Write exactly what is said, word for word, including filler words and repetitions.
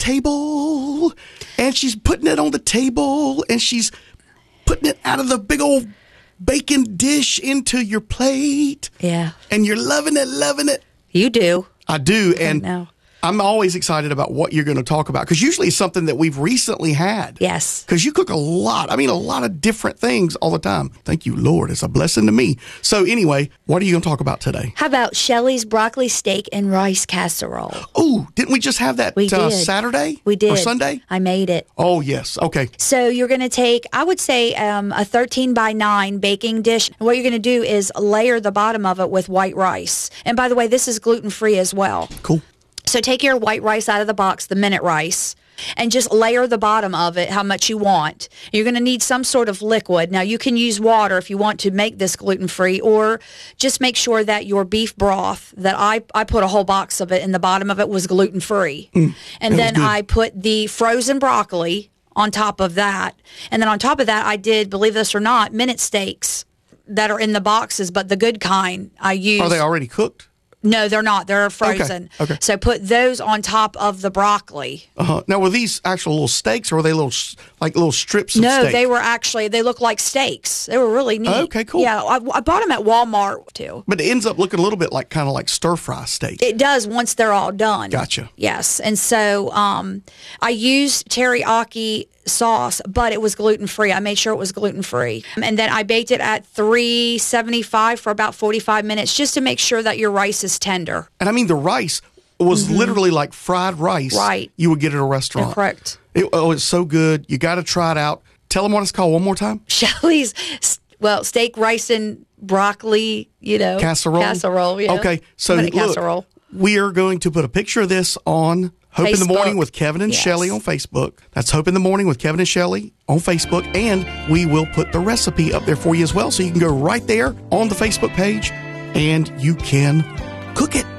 table, and she's putting it on the table, and she's putting it out of the big old bacon dish into your plate. Yeah. And you're loving it, loving it. You do. I do. And know. I'm always excited about what you're going to talk about, because usually it's something that we've recently had. Yes. Because you cook a lot. I mean, a lot of different things all the time. Thank you, Lord. It's a blessing to me. So anyway, what are you going to talk about today? How about Shelley's broccoli steak and rice casserole? Oh, didn't we just have that We uh, did. Saturday? We did. Or Sunday? I made it. Oh, yes. Okay. So you're going to take, I would say, um, a thirteen by nine baking dish. And what you're going to do is layer the bottom of it with white rice. And by the way, this is gluten-free as well. Cool. So take your white rice out of the box, the minute rice, and just layer the bottom of it how much you want. You're going to need some sort of liquid. Now, you can use water if you want to make this gluten-free, or just make sure that your beef broth, that I, I put a whole box of it, and the bottom of it was gluten-free. Mm, and then I put the frozen broccoli on top of that. And then on top of that, I did, believe this or not, minute steaks that are in the boxes, but the good kind I use. Are they already cooked? No, they're not. They're frozen. Okay. Okay. So put those on top of the broccoli. Uh-huh. Now, were these actual little steaks, or were they little, like little strips of no, steak? No, they were actually, they look like steaks. They were really neat. Okay, cool. Yeah, I, I bought them at Walmart, too. But it ends up looking a little bit like, kind of like stir-fry steak. It does once they're all done. Gotcha. Yes. And so um, I used teriyaki sauce, but it was gluten-free. I made sure it was gluten-free. And then I baked it at three seventy-five for about forty-five minutes, just to make sure that your rice is tender. And I mean, the rice was mm-hmm. literally like fried rice right. you would get at a restaurant. Correct. It, oh, it's so good. You got to try it out. Tell them what it's called one more time. Shelley's, well, steak, rice, and broccoli, you know. Casserole? Casserole, yeah. Okay, so look, casserole. We are going to put a picture of this on Hope Facebook. in the Morning with Kevin and yes. Shelley on Facebook. That's Hope in the Morning with Kevin and Shelley on Facebook. And we will put the recipe up there for you as well. So you can go right there on the Facebook page and you can cook it.